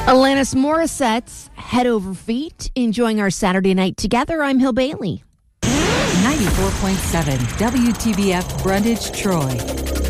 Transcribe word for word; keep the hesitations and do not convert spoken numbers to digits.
Alanis Morissette's Head Over Feet, enjoying our Saturday night together. I'm Hill Bailey. ninety-four point seven W T B F Brundage, Troy.